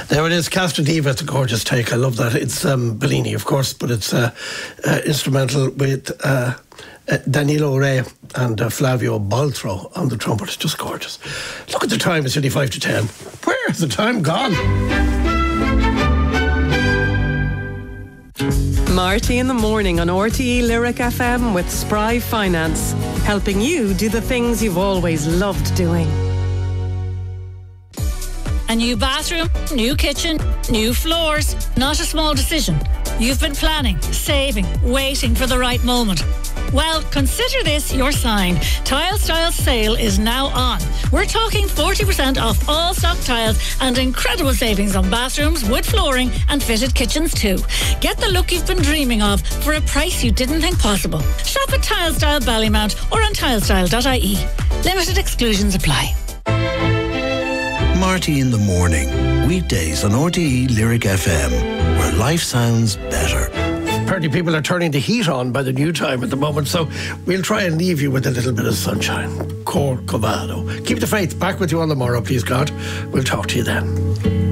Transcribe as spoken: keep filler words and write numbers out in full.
There it is, Castor Diva. It's a gorgeous take. I love that. It's um, Bellini, of course, but it's uh, uh, instrumental with uh, uh, Danilo Ray and uh, Flavio Baltro on the trumpet. It's just gorgeous. Look at the time, it's only five to ten. Where has the time gone? Marty in the morning on R T E Lyric F M with Spry Finance, helping you do the things you've always loved doing. A new bathroom, new kitchen, new floors. Not a small decision. You've been planning, saving, waiting for the right moment. Well, consider this your sign. Tile Style sale is now on. We're talking forty percent off all stock tiles and incredible savings on bathrooms, wood flooring and fitted kitchens too. Get the look you've been dreaming of for a price you didn't think possible. Shop at Tile Style Ballymount or on tilestyle dot I E. Limited exclusions apply. Marty in the morning, weekdays on R T E Lyric F M, where life sounds better. Apparently people are turning the heat on by the new time at the moment, so we'll try and leave you with a little bit of sunshine. Corcovado. Keep the faith. Back with you on the morrow, please God. We'll talk to you then.